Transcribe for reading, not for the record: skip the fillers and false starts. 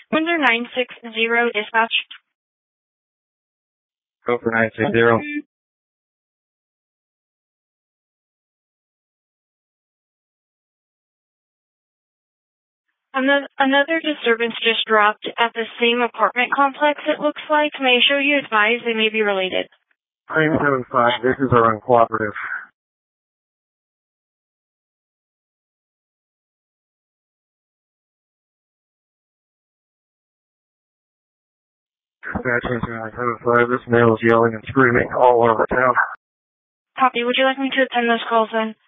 Under 960 dispatch. Go for 960. Another disturbance just dropped at the same apartment complex, it looks like. May I show you advise they may be related? Claim 75, this is our uncooperative. Dispatch 75, this male is yelling and screaming all over town. Copy. Would you like me to attend those calls then?